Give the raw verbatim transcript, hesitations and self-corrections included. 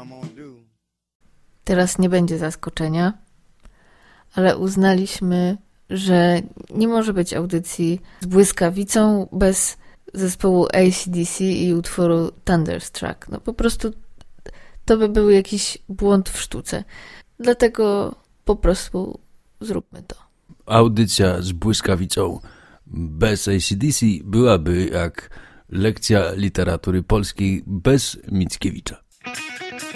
Teraz nie będzie zaskoczenia, ale uznaliśmy, że nie może być audycji z błyskawicą bez zespołu A C D C i utworu Thunderstruck. No po prostu to by był jakiś błąd w sztuce. Dlatego po prostu zróbmy to. Audycja z błyskawicą bez A C D C byłaby jak lekcja literatury polskiej bez Mickiewicza.